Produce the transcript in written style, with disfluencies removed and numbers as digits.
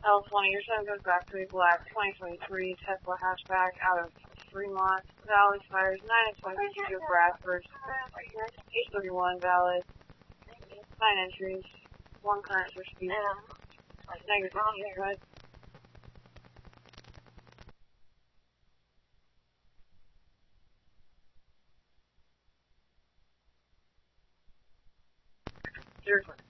L20, your son goes back to a black 2023 Tesla hatchback out of Fremont. Valid expires 9 and 20 to Bradford. H31 valid. 9 entries. 1 current for speed. Negative 15, go ahead. Zero.